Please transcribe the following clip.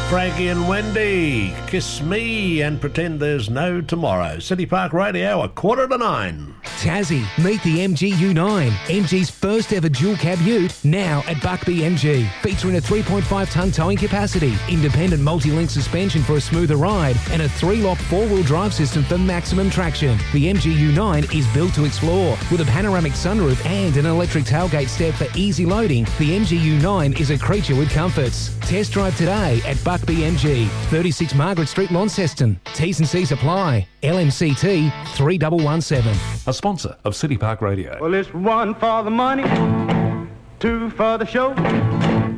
Frankie and Wendy, Kiss Me and Pretend There's No Tomorrow. City Park Radio, 8:45. Tassie, meet the MG U9, MG's first ever dual cab ute, now at Buckby MG. Featuring a 3.5 tonne towing capacity, independent multi-link suspension for a smoother ride, and a 3-lock 4-wheel drive system for maximum traction. The MG U9 is built to explore. With a panoramic sunroof and an electric tailgate step for easy loading, the MG U9 is a creature with comforts. Test drive today at Buckby MG, 36 Margaret Street, Launceston. T's and C's apply. LMCT 3117. A sponsor of City Park Radio. Well, it's 1 for the money, 2 for the show.